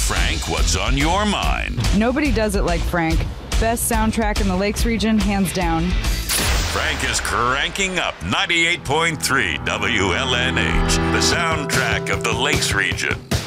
Frank, what's on your mind? Nobody does it like Frank. Best soundtrack in the Lakes region, hands down. Frank is cranking up 98.3 WLNH, the soundtrack of the Lakes region.